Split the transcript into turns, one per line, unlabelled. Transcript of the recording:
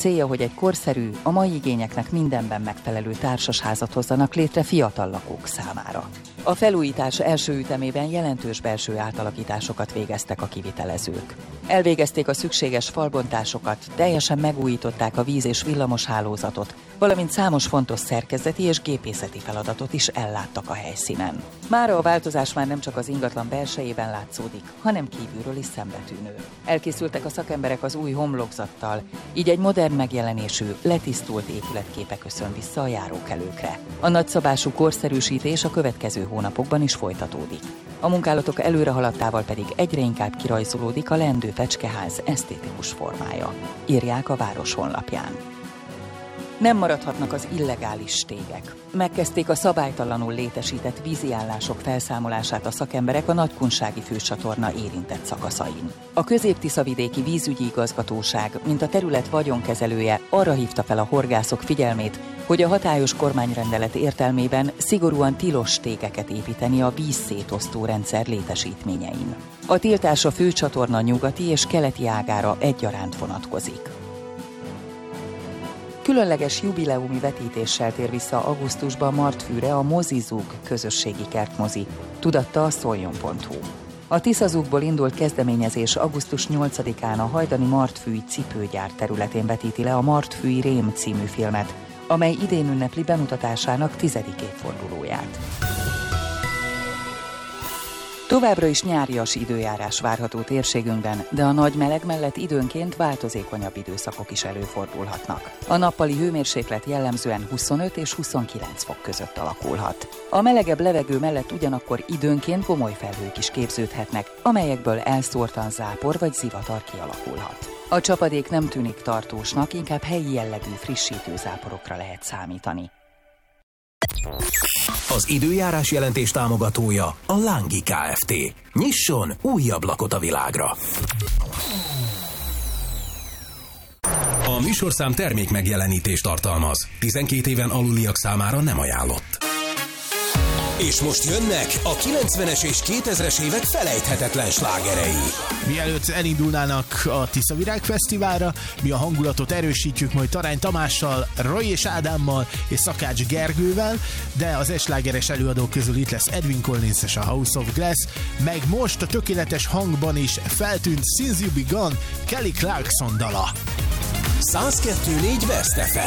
célja, hogy egy korszerű, a mai igényeknek mindenben megfelelő társasházat hozzanak létre fiatal lakók számára. A felújítás első ütemében jelentős belső átalakításokat végeztek a kivitelezők. Elvégezték a szükséges falbontásokat, teljesen megújították a víz- és villamos hálózatot, valamint számos fontos szerkezeti és gépészeti feladatot is elláttak a helyszínen. Mára a változás már nem csak az ingatlan belsejében látszódik, hanem kívülről is szembetűnő. Elkészültek a szakemberek az új homlokzattal, így egy modern megjelenésű, letisztult épületképe köszön vissza a járókelőkre. A nagyszabású korszerűsítés a következő hónapokban is folytatódik. A munkálatok előre haladtával pedig egyre inkább kirajzolódik a leendő fecskeház esztétikus formája, írják a város honlapján. Nem maradhatnak az illegális stégek. Megkezdték a szabálytalanul létesített víziállások felszámolását a szakemberek a Nagykunsági főcsatorna érintett szakaszain. A Közép-Tiszavidéki Vízügyi Igazgatóság, mint a terület vagyonkezelője arra hívta fel a horgászok figyelmét, hogy a hatályos kormányrendelet értelmében szigorúan tilos stégeket építeni a vízszétosztó rendszer létesítményein. A tiltás a főcsatorna nyugati és keleti ágára egyaránt vonatkozik. Különleges jubileumi vetítéssel tér vissza augusztusban Martfűre a Mozizug közösségi kertmozi, tudatta a szoljon.hu. A Tiszazugból indult kezdeményezés augusztus 8-án a hajdani martfűi cipőgyár területén vetíti le a Martfűi Rém című filmet, amely idén ünnepli bemutatásának 10. évfordulóját. Továbbra is nyárias időjárás várható térségünkben, de a nagy meleg mellett időnként változékonyabb időszakok is előfordulhatnak. A nappali hőmérséklet jellemzően 25 és 29 fok között alakulhat. A melegebb levegő mellett ugyanakkor időnként komoly felhők is képződhetnek, amelyekből elszórtan zápor vagy zivatar kialakulhat. A csapadék nem tűnik tartósnak, inkább helyi jellegű frissítő záporokra lehet számítani.
Az időjárás jelentés támogatója a Lángi Kft. Nyisson új ablakot a világra! A műsorszám termék megjelenítést tartalmaz. 12 éven aluliak számára nem ajánlott. És most jönnek a 90-es és 2000-es évek felejthetetlen slágerei.
Mielőtt elindulnának a Tiszavirág Fesztiválra, mi a hangulatot erősítjük majd Tarány Tamással, Roy és Ádámmal és Szakács Gergővel, de az slágeres előadók közül itt lesz Edwin Collins és a House of Glass, meg most a tökéletes hangban is feltűnt Since You Be Gone Kelly Clarkson dala.
102.4 West FM.